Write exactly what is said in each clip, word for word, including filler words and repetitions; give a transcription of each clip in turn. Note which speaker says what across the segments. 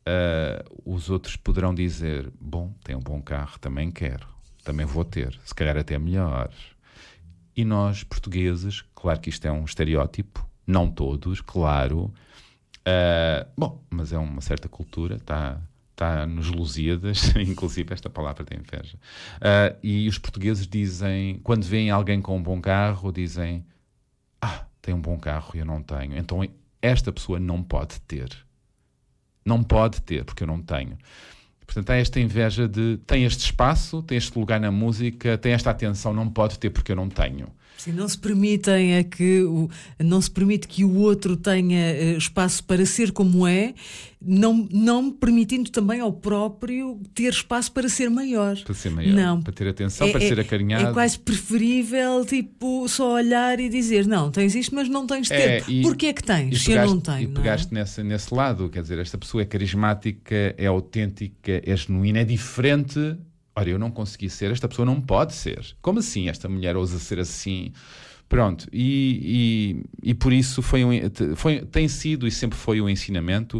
Speaker 1: uh, os outros poderão dizer: bom, tem um bom carro, também quero, também vou ter, se calhar até melhor. E nós, portugueses, claro que isto é um estereótipo, não todos, claro, uh, bom, mas é uma certa cultura, está... Está nos Lusíadas, inclusive esta palavra da inveja. Uh, e os portugueses dizem, quando veem alguém com um bom carro, dizem: ah, tem um bom carro e eu não tenho. Então esta pessoa não pode ter. Não pode ter, porque eu não tenho. Portanto, há esta inveja de: tem este espaço, tem este lugar na música, tem esta atenção, não pode ter porque eu não tenho.
Speaker 2: Sim, não se permitem é que o, não se permite que o outro tenha uh, espaço para ser como é, não, não permitindo também ao próprio ter espaço para ser maior.
Speaker 1: Para ser maior,
Speaker 2: não.
Speaker 1: Para ter atenção,
Speaker 2: é,
Speaker 1: para
Speaker 2: é,
Speaker 1: ser acarinhado.
Speaker 2: É quase preferível, tipo, só olhar e dizer: não, tens isto, mas não tens de
Speaker 1: é,
Speaker 2: ter.
Speaker 1: E,
Speaker 2: Porquê é que tens,
Speaker 1: e
Speaker 2: se
Speaker 1: pegaste,
Speaker 2: eu não tenho?
Speaker 1: E pegaste
Speaker 2: não é?
Speaker 1: nesse, nesse lado, quer dizer, esta pessoa é carismática, é autêntica, é genuína, é diferente. Ora, eu não consegui ser, esta pessoa não pode ser. Como assim esta mulher ousa ser assim? Pronto, e, e, e por isso foi um, foi, tem sido e sempre foi um ensinamento,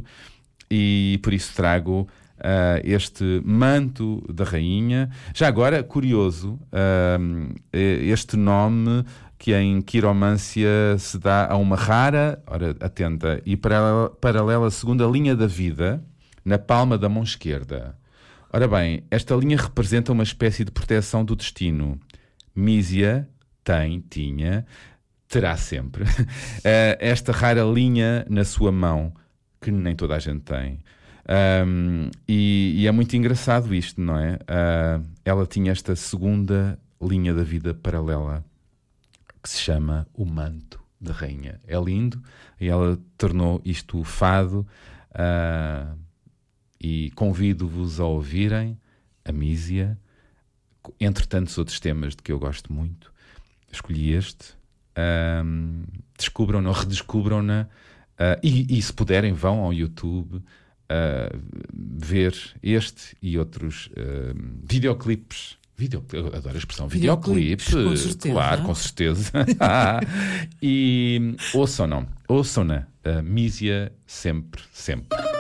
Speaker 1: e por isso trago uh, este manto da rainha. Já agora, curioso, uh, este nome que em quiromância se dá a uma rara, ora, atenta, e paralela, paralela segunda linha da vida, na palma da mão esquerda. Ora bem, esta linha representa uma espécie de proteção do destino. Mísia tem, tinha, terá sempre uh, esta rara linha na sua mão, que nem toda a gente tem. Um, e, e é muito engraçado isto, não é? Uh, ela tinha esta segunda linha da vida paralela, que se chama o manto da rainha. É lindo, e ela tornou isto fado, uh, e convido-vos a ouvirem a Mísia, entre tantos outros temas de que eu gosto muito. Escolhi este, um, descubram-na, redescubram-na, uh, e, e se puderem vão ao YouTube uh, ver este e outros uh, videoclipes. Video, eu adoro a expressão videoclipe,
Speaker 2: com certeza,
Speaker 1: claro, com certeza. E ouçam-na, ouçam-na, uh, Mísia sempre, sempre.